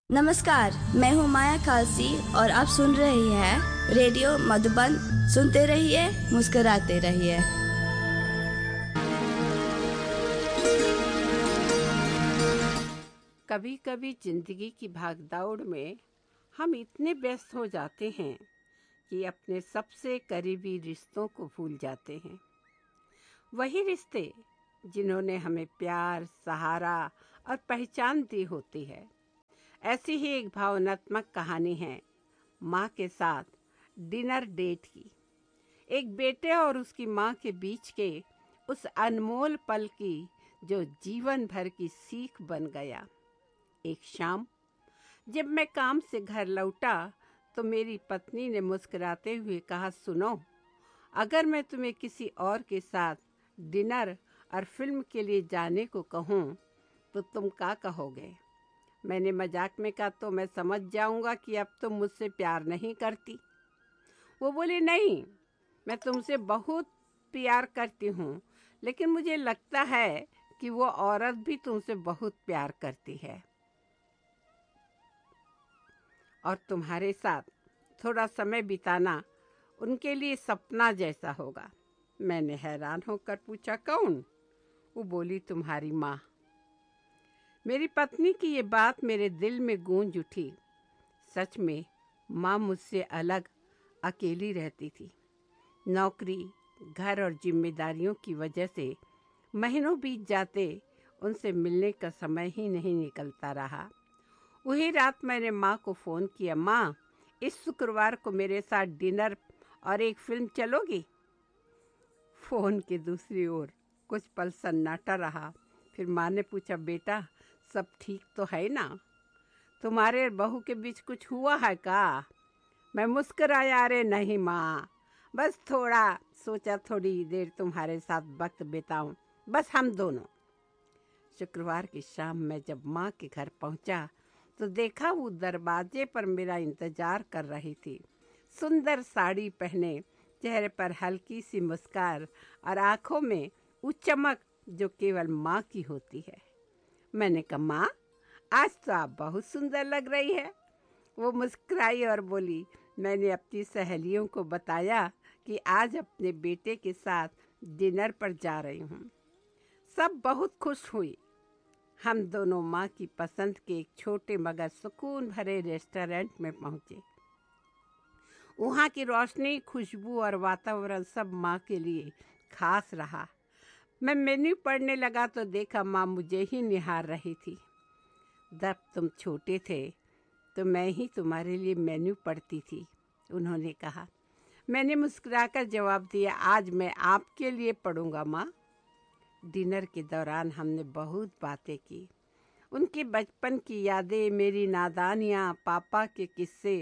नमस्कार, मैं हूँ माया खालसी और आप सुन रही हैं रेडियो मधुबन। सुनते रहिए, मुस्कुराते रहिए। कभी कभी जिंदगी की भागदौड़ में हम इतने व्यस्त हो जाते हैं कि अपने सबसे करीबी रिश्तों को भूल जाते हैं। वही रिश्ते जिन्होंने हमें प्यार, सहारा और पहचान दी होती है। ऐसी ही एक भावनात्मक कहानी है माँ के साथ डिनर डेट की। एक बेटे और उसकी माँ के बीच के उस अनमोल पल की जो जीवन भर की सीख बन गया। एक शाम जब मैं काम से घर लौटा तो मेरी पत्नी ने मुस्कुराते हुए कहा, सुनो, अगर मैं तुम्हें किसी और के साथ डिनर और फिल्म के लिए जाने को कहूँ तो तुम क्या कहोगे? मैंने मजाक में कहा, तो मैं समझ जाऊंगा कि अब तुम मुझसे प्यार नहीं करती। वो बोले, नहीं, मैं तुमसे बहुत प्यार करती हूँ, लेकिन मुझे लगता है कि वो औरत भी तुमसे बहुत प्यार करती है और तुम्हारे साथ थोड़ा समय बिताना उनके लिए सपना जैसा होगा। मैंने हैरान होकर पूछा, कौन? वो बोली, तुम्हारी माँ। मेरी पत्नी की ये बात मेरे दिल में गूंज उठी। सच में माँ मुझसे अलग, अकेली रहती थी। नौकरी, घर और जिम्मेदारियों की वजह से महीनों बीत जाते, उनसे मिलने का समय ही नहीं निकलता रहा। वही रात मैंने माँ को फ़ोन किया, माँ, इस शुक्रवार को मेरे साथ डिनर और एक फिल्म चलोगी? फ़ोन के दूसरी ओर कुछ पल सन्नाटा रहा। फिर माँ ने पूछा, बेटा, सब ठीक तो है ना? तुम्हारे और बहू के बीच कुछ हुआ है का? मैं मुस्कुराया, अरे नहीं माँ, बस थोड़ा सोचा थोड़ी देर तुम्हारे साथ वक्त बिताऊं, बस हम दोनों। शुक्रवार की शाम में जब माँ के घर पहुंचा तो देखा वो दरवाजे पर मेरा इंतजार कर रही थी। सुंदर साड़ी पहने, चेहरे पर हल्की सी मुस्कान और आंखों में वो चमक जो केवल माँ की होती है। मैंने कहा, माँ, आज तो आप बहुत सुंदर लग रही है। वो मुस्कुराई और बोली, मैंने अपनी सहेलियों को बताया कि आज अपने बेटे के साथ डिनर पर जा रही हूँ। सब बहुत खुश हुई। हम दोनों माँ की पसंद के एक छोटे मगर सुकून भरे रेस्टोरेंट में पहुँचे। वहाँ की रोशनी, खुशबू और वातावरण सब माँ के लिए खास रहा। मैं मेन्यू पढ़ने लगा तो देखा माँ मुझे ही निहार रही थी। जब तुम छोटे थे तो मैं ही तुम्हारे लिए मेन्यू पढ़ती थी, उन्होंने कहा। मैंने मुस्कुराकर जवाब दिया, आज मैं आपके लिए पढ़ूंगा माँ। डिनर के दौरान हमने बहुत बातें की। उनके बचपन की यादें, मेरी नादानियाँ, पापा के किस्से।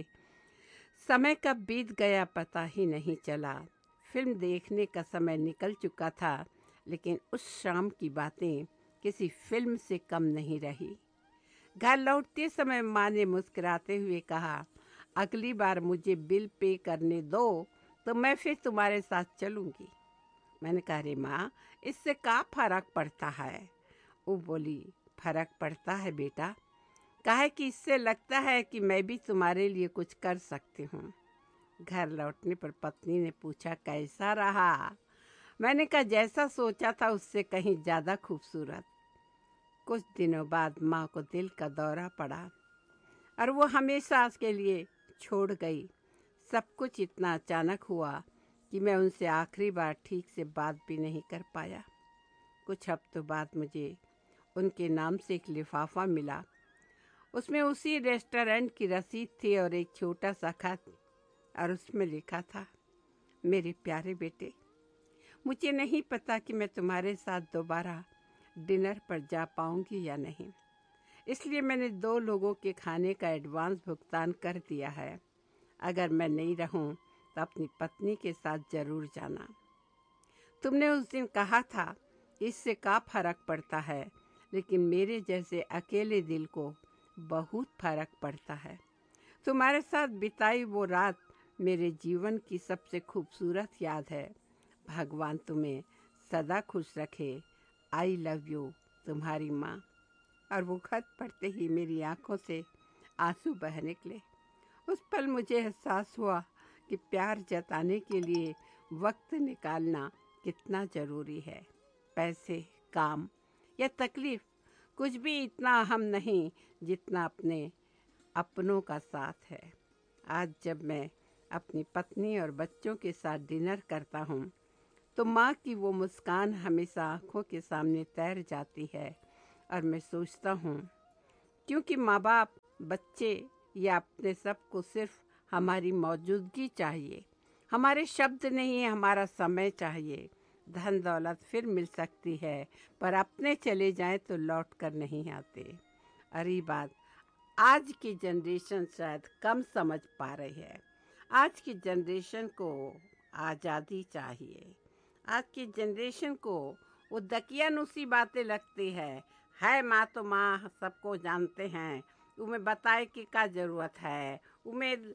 समय कब बीत गया पता ही नहीं चला। फिल्म देखने का समय निकल चुका था, लेकिन उस शाम की बातें किसी फिल्म से कम नहीं रही। घर लौटते समय माँ ने मुस्कुराते हुए कहा, अगली बार मुझे बिल पे करने दो तो मैं फिर तुम्हारे साथ चलूँगी। मैंने कहा, अरे माँ, इससे क्या फर्क पड़ता है? वो बोली, फर्क पड़ता है बेटा, काहे कि इससे लगता है कि मैं भी तुम्हारे लिए कुछ कर सकती हूँ। घर लौटने पर पत्नी ने पूछा, कैसा रहा? मैंने कहा, जैसा सोचा था उससे कहीं ज़्यादा खूबसूरत। कुछ दिनों बाद माँ को दिल का दौरा पड़ा और वो हमेशा के लिए छोड़ गई। सब कुछ इतना अचानक हुआ कि मैं उनसे आखिरी बार ठीक से बात भी नहीं कर पाया। कुछ हफ्तों बाद मुझे उनके नाम से एक लिफाफा मिला। उसमें उसी रेस्टोरेंट की रसीद थी और एक छोटा सा खत, और उसमें लिखा था, मेरे प्यारे बेटे, मुझे नहीं पता कि मैं तुम्हारे साथ दोबारा डिनर पर जा पाऊंगी या नहीं, इसलिए मैंने 2 लोगों के खाने का एडवांस भुगतान कर दिया है। अगर मैं नहीं रहूं तो अपनी पत्नी के साथ जरूर जाना। तुमने उस दिन कहा था इससे क्या फर्क पड़ता है, लेकिन मेरे जैसे अकेले दिल को बहुत फर्क पड़ता है। तुम्हारे साथ बिताई वो रात मेरे जीवन की सबसे खूबसूरत याद है। भगवान तुम्हें सदा खुश रखे। आई लव यू, तुम्हारी माँ। और वो खत पढ़ते ही मेरी आंखों से आंसू बह निकले। उस पल मुझे एहसास हुआ कि प्यार जताने के लिए वक्त निकालना कितना ज़रूरी है। पैसे, काम या तकलीफ कुछ भी इतना अहम नहीं जितना अपने अपनों का साथ है। आज जब मैं अपनी पत्नी और बच्चों के साथ डिनर करता हूँ तो माँ की वो मुस्कान हमेशा आँखों के सामने तैर जाती है और मैं सोचता हूँ, क्योंकि माँ बाप, बच्चे या अपने सबको सिर्फ हमारी मौजूदगी चाहिए, हमारे शब्द नहीं, हमारा समय चाहिए। धन दौलत फिर मिल सकती है पर अपने चले जाएं तो लौट कर नहीं आते। अरे बात आज की जनरेशन शायद कम समझ पा रही है। आज की जनरेशन को आज़ादी चाहिए। आज की जनरेशन को वो दकियानुसी बातें लगती है माँ तो माँ सबको जानते हैं, उन्हें बताए कि क्या ज़रूरत है, उम्मीद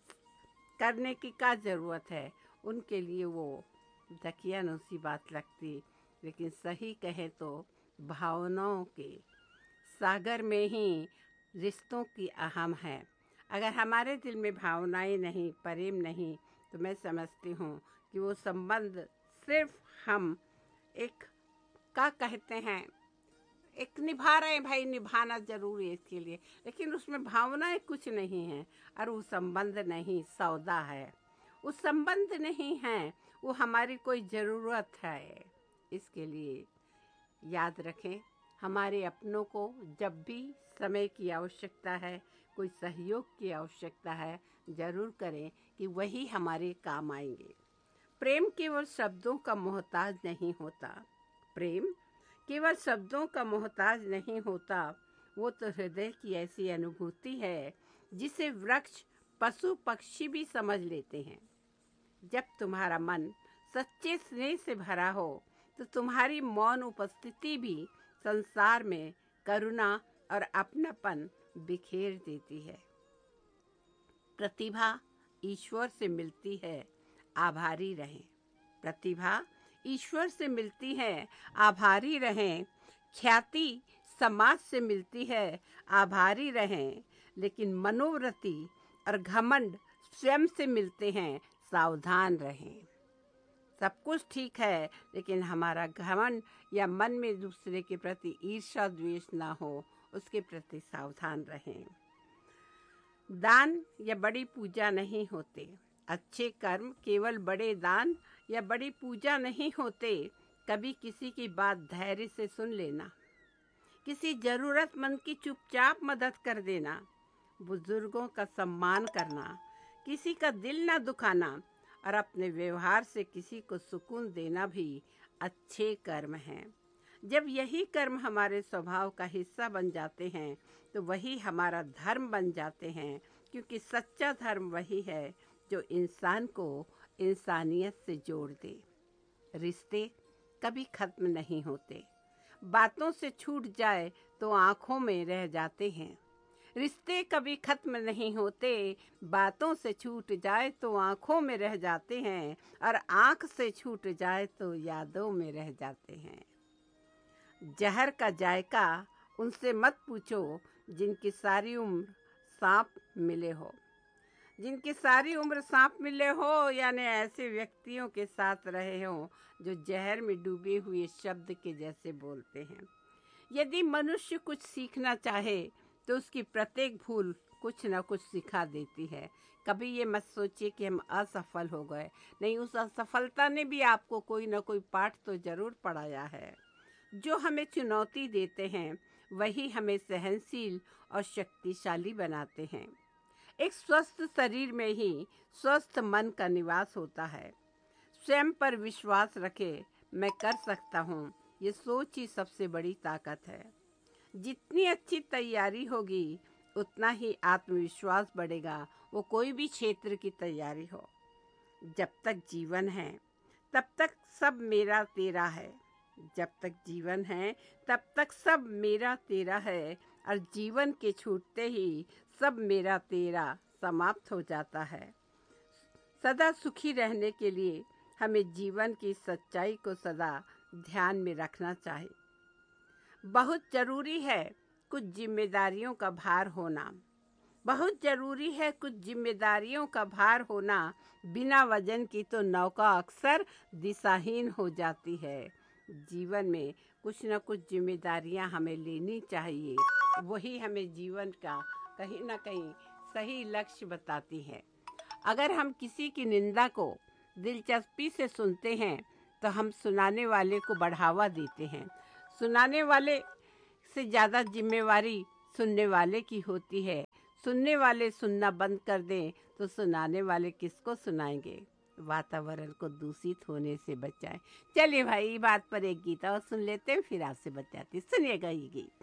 करने की क्या ज़रूरत है। उनके लिए वो दकियानुसी बात लगती। लेकिन सही कहे तो भावनाओं के सागर में ही रिश्तों की अहम है। अगर हमारे दिल में भावनाएं नहीं, प्रेम नहीं, तो मैं समझती हूँ कि वो संबंध सिर्फ हम एक क्या कहते हैं, एक निभा रहे हैं, भाई निभाना जरूरी है इसके लिए, लेकिन उसमें भावनाएं कुछ नहीं है और वो संबंध नहीं, सौदा है। वो संबंध नहीं है, वो हमारी कोई ज़रूरत है। इसके लिए याद रखें, हमारे अपनों को जब भी समय की आवश्यकता है, कोई सहयोग की आवश्यकता है, ज़रूर करें कि वही हमारे काम आएंगे। प्रेम केवल शब्दों का मोहताज नहीं होता। प्रेम केवल शब्दों का मोहताज नहीं होता। वो तो हृदय की ऐसी अनुभूति है जिसे वृक्ष, पशु, पक्षी भी समझ लेते हैं। जब तुम्हारा मन सच्चे स्नेह से भरा हो तो तुम्हारी मौन उपस्थिति भी संसार में करुणा और अपनापन बिखेर देती है। प्रतिभा ईश्वर से मिलती है, आभारी रहें। प्रतिभा ईश्वर से मिलती है, आभारी रहें। ख्याति समाज से मिलती है, आभारी रहें। लेकिन मनोवृत्ति और घमंड स्वयं से मिलते हैं, सावधान रहें। सब कुछ ठीक है, लेकिन हमारा घमंड या मन में दूसरे के प्रति ईर्ष्या द्वेष ना हो, उसके प्रति सावधान रहें। दान या बड़ी पूजा नहीं होते। अच्छे कर्म केवल बड़े दान या बड़ी पूजा नहीं होते। कभी किसी की बात धैर्य से सुन लेना, किसी जरूरतमंद की चुपचाप मदद कर देना, बुजुर्गों का सम्मान करना, किसी का दिल न दुखाना और अपने व्यवहार से किसी को सुकून देना भी अच्छे कर्म हैं। जब यही कर्म हमारे स्वभाव का हिस्सा बन जाते हैं तो वही हमारा धर्म बन जाते हैं, क्योंकि सच्चा धर्म वही है जो इंसान को इंसानियत से जोड़ दे। रिश्ते कभी खत्म नहीं होते। बातों से छूट जाए तो आँखों में रह जाते हैं। रिश्ते कभी खत्म नहीं होते। बातों से छूट जाए तो आँखों में रह जाते हैं और आँख से छूट जाए तो यादों में रह जाते हैं। जहर का जायका उनसे मत पूछो जिनकी सारी उम्र सांप मिले हो। जिनकी सारी उम्र सांप मिले हो, यानी ऐसे व्यक्तियों के साथ रहे हो जो जहर में डूबे हुए शब्द के जैसे बोलते हैं। यदि मनुष्य कुछ सीखना चाहे तो उसकी प्रत्येक भूल कुछ न कुछ सिखा देती है। कभी ये मत सोचिए कि हम असफल हो गए, नहीं, उस असफलता ने भी आपको कोई न कोई पाठ तो जरूर पढ़ाया है। जो हमें चुनौती देते हैं वही हमें सहनशील और शक्तिशाली बनाते हैं। एक स्वस्थ शरीर में ही स्वस्थ मन का निवास होता है। स्वयं पर विश्वास रखे, मैं कर सकता हूँ, ये सोच ही सबसे बड़ी ताकत है। जितनी अच्छी तैयारी होगी उतना ही आत्मविश्वास बढ़ेगा, वो कोई भी क्षेत्र की तैयारी हो। जब तक जीवन है तब तक सब मेरा तेरा है। जब तक जीवन है तब तक सब मेरा तेरा है, और जीवन के छूटते ही सब मेरा तेरा समाप्त हो जाता है। सदा सुखी रहने के लिए हमें जीवन की सच्चाई को सदा ध्यान में रखना चाहिए। बहुत जरूरी है कुछ जिम्मेदारियों का भार होना। बहुत जरूरी है कुछ जिम्मेदारियों का भार होना, बिना वजन की तो नौका अक्सर दिशाहीन हो जाती है। जीवन में कुछ न कुछ जिम्मेदारियां हमें लेनी चाहिए, वही हमें जीवन का कहीं ना कहीं सही लक्ष्य बताती है। अगर हम किसी की निंदा को दिलचस्पी से सुनते हैं तो हम सुनाने वाले को बढ़ावा देते हैं। सुनाने वाले से ज़्यादा जिम्मेवारी सुनने वाले की होती है। सुनने वाले सुनना बंद कर दें तो सुनाने वाले किसको सुनाएंगे। वातावरण को दूषित होने से बचाएं। चलिए भाई, बात पर एक गीत और सुन लेते हैं, फिर आपसे बताती। सुनिएगा ये गीत।